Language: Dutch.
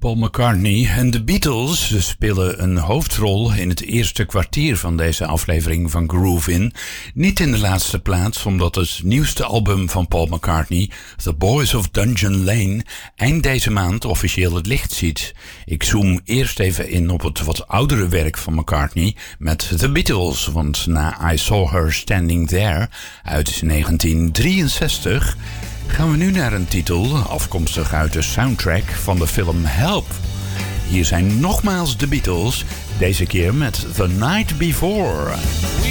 Paul McCartney en de Beatles spelen een hoofdrol in het eerste kwartier van deze aflevering van Groove In. Niet in de laatste plaats, omdat het nieuwste album van Paul McCartney, The Boys of Dungeon Lane, eind deze maand officieel het licht ziet. Ik zoom eerst even in op het wat oudere werk van McCartney met The Beatles, want na I Saw Her Standing There uit 1963... gaan we nu naar een titel, afkomstig uit de soundtrack van de film Help. Hier zijn nogmaals de Beatles, deze keer met The Night Before.